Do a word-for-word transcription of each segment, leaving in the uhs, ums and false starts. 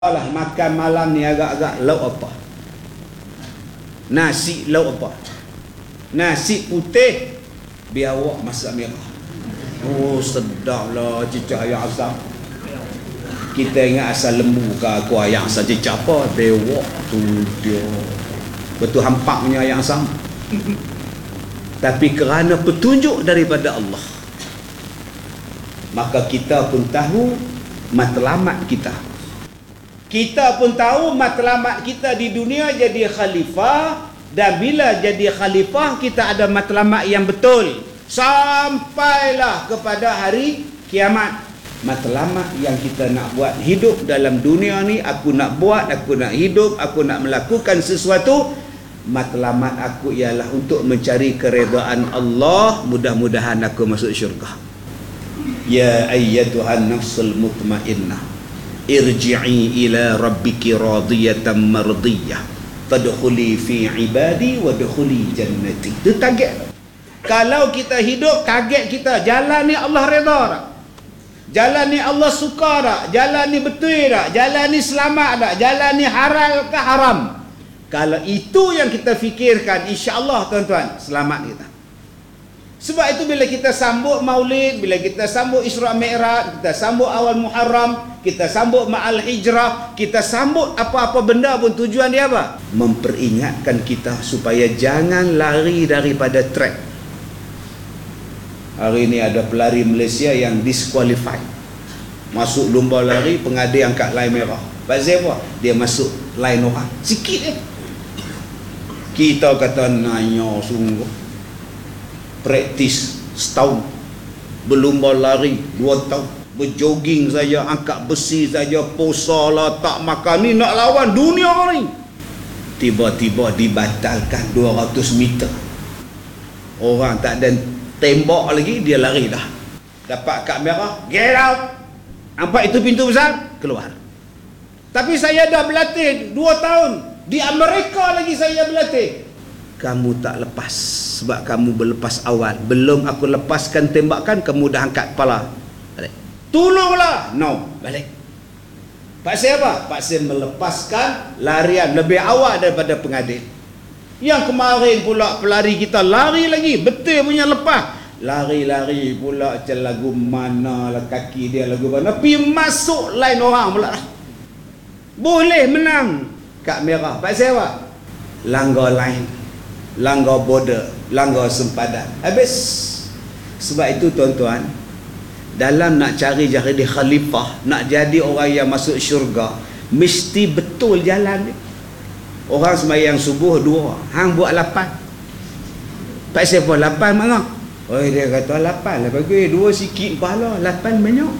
lah makan malam ni agak-agak lauk apa? Nasi lauk apa? Nasi putih biar awak masak merah. Oh sedap lah cicak ayam asam. Kita ingat asal lembu ke aku ayam asam cicak apa? Bewak tu dia betul hampak punya ayam asam. Tapi kerana petunjuk daripada Allah, maka kita pun tahu matlamat kita. Kita pun tahu matlamat kita di dunia jadi khalifah, dan bila jadi khalifah kita ada matlamat yang betul sampailah kepada hari kiamat. Matlamat yang kita nak buat hidup dalam dunia ni, aku nak buat, aku nak hidup, aku nak melakukan sesuatu, matlamat aku ialah untuk mencari keredaan Allah. Mudah-mudahan aku masuk syurga. Ya ayyatuhan nafsul mutmainnah, irji'i ila rabbiki radiyatan mardiyah, fadkhuli fi ibadi wadkhuli jannati. Itu target. Kalau kita hidup, target kita jalan ni Allah redha tak? Jalan ni Allah suka tak? Jalan ni betul tak? Jalan ni selamat tak? Jalan ni halal ke haram? Kalau itu yang kita fikirkan, insya-Allah tuan-tuan, selamat kita. Sebab itu bila kita sambut Maulid, bila kita sambut Isra Mi'raj, kita sambut awal Muharram, kita sambut Ma'al Hijrah, kita sambut apa-apa benda pun, tujuan dia apa? Memperingatkan kita supaya jangan lari daripada track. Hari ini ada pelari Malaysia yang disqualified. Masuk lomba lari, pengadil angkat line merah. Pasal apa? Dia masuk line orang. Sikit eh. Kita kata nanya sungguh. Praktis setahun, berlumba lari dua tahun, berjoging saja, angkat besi saja, puasa lah, tak makan, ni nak lawan dunia ni. Tiba-tiba dibatalkan dua ratus meter. Orang tak ada tembak lagi, dia lari dah. Dapat kad merah, get out. Nampak itu pintu besar, keluar. Tapi saya dah berlatih dua tahun. Di Amerika lagi saya berlatih. Kamu tak lepas sebab kamu berlepas awal. Belum aku lepaskan tembakan, kamu dah angkat kepala. Balik. Tolonglah. No, balik. Pasal apa? Pasal melepaskan larian lebih awal daripada pengadil. Yang kemarin pula pelari kita lari lagi, betul punya lepas. Lari-lari pula macam lagu mana lah, kaki dia lagu mana, pergi masuk line orang pula. Boleh menang kad merah. Pasal apa? Langgar line, langgar border, langgar sempadan. Habis. Sebab itu tuan-tuan, dalam nak cari jadi khalifah, nak jadi orang yang masuk syurga, mesti betul jalan ni. Orang sembahyang subuh dua, hang buat lapan. Pasal apa lapan mana? Oh dia kata lapan lah bagi, dua sikit pahala, lapan banyak.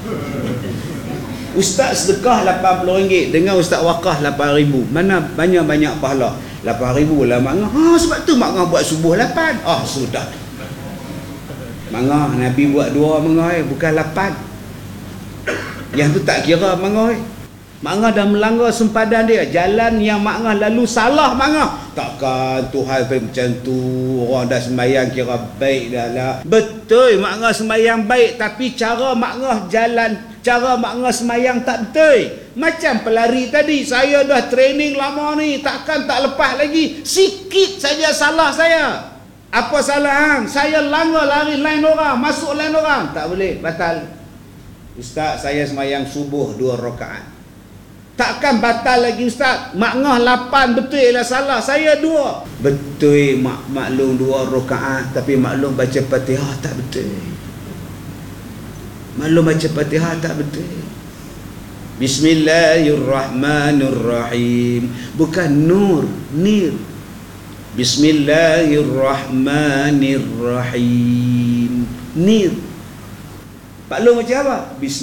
Ustaz sedekah lapan puluh ringgit dengan ustaz wakaf lapan ribu. Mana banyak-banyak pahala? lapan ribu lah mak ngah. Ha, sebab tu mak ngah buat subuh lapan. Ah, sudah. Mak ngah, Nabi buat dua mak ngah, eh, bukan lapan. Yang tu tak kira mak ngah. Eh. Mak ngah dah melanggar sempadan dia. Jalan yang mak ngah lalu salah mak ngah. Takkan Tuhan macam tu. Orang dah sembahyang kira baik dah lah. Betul mak ngah sembahyang baik, tapi cara mak ngah jalan, cara mak ngah sembahyang tak betul. Macam pelari tadi, saya dah training lama ni, takkan tak lepas lagi. Sikit saja salah saya. Apa salah hang? Saya langgar lari line orang, masuk line orang. Tak boleh, batal. Ustaz, saya sembahyang subuh dua rakaat. Takkan batal lagi ustaz. Mak ngah lapan betul ialah salah, saya dua. Betul mak maklum dua rakaat, tapi maklum baca Fatihah tak betul. Maklum baca Fatihah tak betul. Bismillahirrahmanirrahim. Bukan nur, nir. Bismillahirrahmanirrahim. Nir. Pak Long macam apa?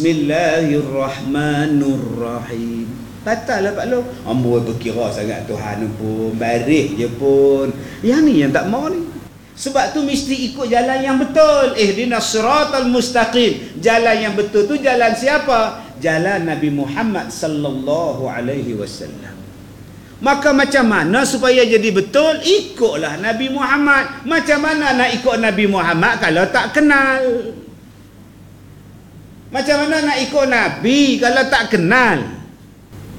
Bismillahirrahmanirrahim. Batal lah Pak Long. Amboi berkira sangat Tuhan pun, baris je pun. Yang ni yang tak mau ni. Sebab tu mesti ikut jalan yang betul. Ihdinas siratal mustaqim. Jalan yang betul tu jalan siapa? Jalan Nabi Muhammad sallallahu alaihi wasallam. Maka macam mana supaya jadi betul? Ikutlah Nabi Muhammad. Macam mana nak ikut Nabi Muhammad kalau tak kenal? Macam mana nak ikut Nabi kalau tak kenal?